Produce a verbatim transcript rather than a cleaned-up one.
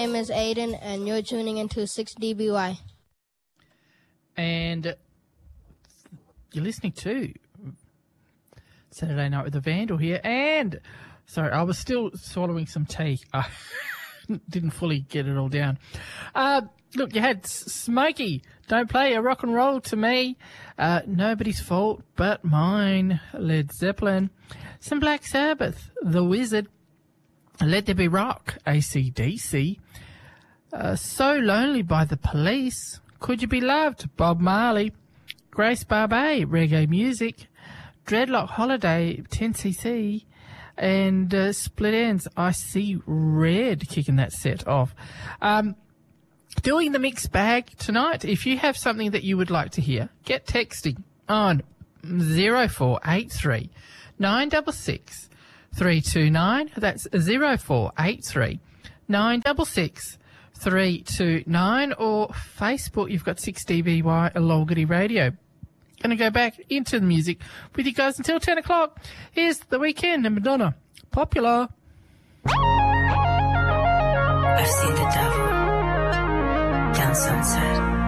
name is Aiden, and you're tuning into six D B Y. And you're listening to Saturday Night with the Vandal here. And, sorry, I was still swallowing some tea. I didn't fully get it all down. Uh, look, you had Smokey, Don't Play a Rock and Roll to Me. Uh, Nobody's Fault But Mine, Led Zeppelin. Some Black Sabbath, The Wizard. Let There Be Rock, A C D C. Uh, So Lonely by The Police. Could You Be Loved, Bob Marley. Grace Barbe, Reggae Music. Dreadlock Holiday, ten C C. And uh, Split Ends, I See Red, kicking that set off. Um, doing the mixed bag tonight. If you have something that you would like to hear, get texting on zero four eight three nine six six three two nine. That's zero four eight three nine six six three two nine. Or Facebook, you've got six D B Y Lolgity Radio. Going to go back into the music with you guys until ten o'clock. Here's The Weeknd and Madonna. Popular. I've seen the devil down Sunset.